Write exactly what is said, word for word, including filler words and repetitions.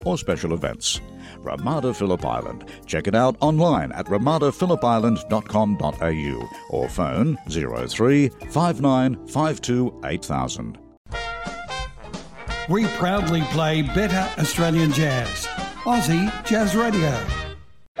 or special events. Ramada Phillip Island. Check it out online at ramada phillip island dot com dot a u or phone zero three five nine five two eight thousand. We proudly play better Australian jazz. Aussie Jazz Radio.